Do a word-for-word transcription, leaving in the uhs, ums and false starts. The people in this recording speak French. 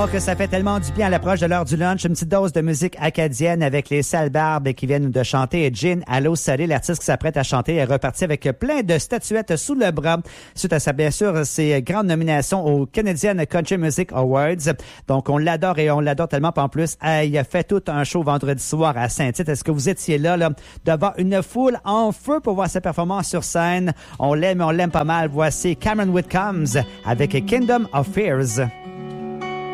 Que ça fait tellement du bien à l'approche de l'heure du lunch. Une petite dose de musique acadienne avec les Sales Barbes qui viennent de chanter Gin à l'eau salée. L'artiste qui s'apprête à chanter est reparti avec plein de statuettes sous le bras suite à sa, bien sûr, ses grandes nominations aux Canadian Country Music Awards. Donc, on l'adore et on l'adore tellement. En plus, il a fait tout un show vendredi soir à Saint-Tite. Est-ce que vous étiez là, là, devant une foule en feu pour voir sa performance sur scène? On l'aime et on l'aime pas mal. Voici Cameron Whitcombs avec Kingdom of Fears.